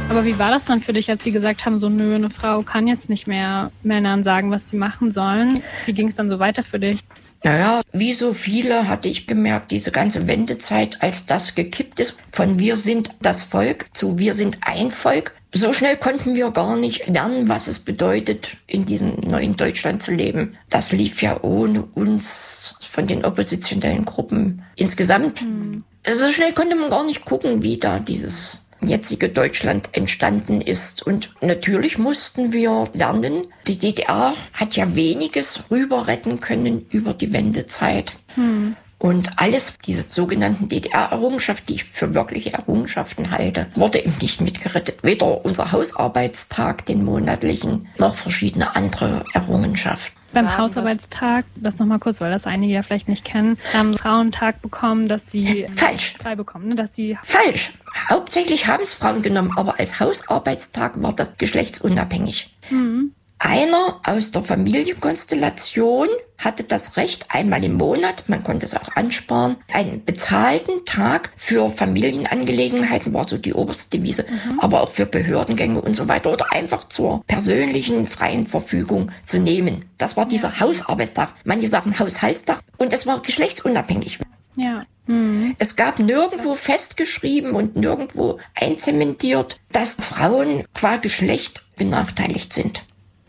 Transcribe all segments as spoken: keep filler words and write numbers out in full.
Aber wie war das dann für dich, als sie gesagt haben, so nö, eine Frau kann jetzt nicht mehr Männern sagen, was sie machen sollen? Wie ging es dann so weiter für dich? Naja, wie so viele hatte ich gemerkt, diese ganze Wendezeit, als das gekippt ist, von wir sind das Volk zu wir sind ein Volk. So schnell konnten wir gar nicht lernen, was es bedeutet, in diesem neuen Deutschland zu leben. Das lief ja ohne uns von den oppositionellen Gruppen insgesamt. Mhm. So schnell konnte man gar nicht gucken, wie da dieses jetzige Deutschland entstanden ist. Und natürlich mussten wir lernen, die D D R hat ja weniges rüber retten können über die Wendezeit. Hm. Und alles, diese sogenannten D D R-Errungenschaften, die ich für wirkliche Errungenschaften halte, wurde eben nicht mitgerettet. Weder unser Hausarbeitstag, den monatlichen, noch verschiedene andere Errungenschaften. Beim Hausarbeitstag, das nochmal kurz, weil das einige ja vielleicht nicht kennen, haben Frauen Tag bekommen, dass sie Falsch. frei bekommen, ne? Dass sie Falsch. Hauptsächlich haben es Frauen genommen, aber als Hausarbeitstag war das geschlechtsunabhängig. Mhm. Einer aus der Familienkonstellation hatte das Recht, einmal im Monat, man konnte es auch ansparen, einen bezahlten Tag für Familienangelegenheiten, war so die oberste Devise, mhm. aber auch für Behördengänge und so weiter oder einfach zur persönlichen freien Verfügung zu nehmen. Das war dieser ja. Hausarbeitstag. Manche sagen Haushaltstag und es war geschlechtsunabhängig. Ja. Mhm. Es gab nirgendwo festgeschrieben und nirgendwo einzementiert, dass Frauen qua Geschlecht benachteiligt sind.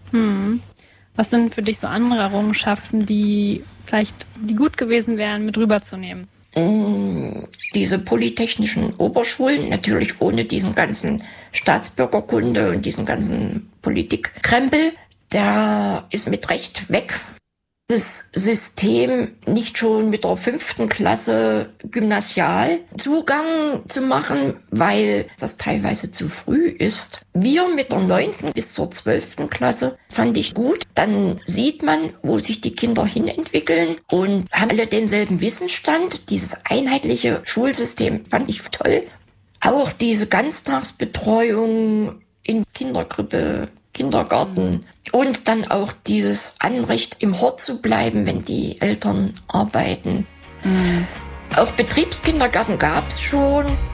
Hm. Was sind für dich so andere Errungenschaften, die vielleicht die gut gewesen wären, mit rüberzunehmen? Mm, diese polytechnischen Oberschulen, natürlich ohne diesen ganzen Staatsbürgerkunde und diesen ganzen Politikkrempel, der ist mit Recht weg. Das System nicht schon mit der fünften Klasse gymnasial Zugang zu machen, weil das teilweise zu früh ist. Wir mit der neunten bis zur zwölften Klasse fand ich gut. Dann sieht man, wo sich die Kinder hinentwickeln und haben alle denselben Wissensstand. Dieses einheitliche Schulsystem fand ich toll. Auch diese Ganztagsbetreuung in Kinderkrippe, Kindergarten und dann auch dieses Anrecht, im Hort zu bleiben, wenn die Eltern arbeiten. Mhm. Auch Betriebskindergarten gab es schon.